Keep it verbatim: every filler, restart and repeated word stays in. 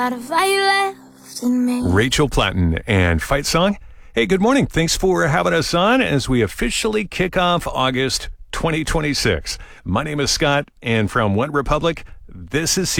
Out of fire left in me. Rachel Platten and Fight Song. Hey, good morning. Thanks for having us on as we officially kick off August twenty twenty-six. My name is Scott, and from One Republic, this is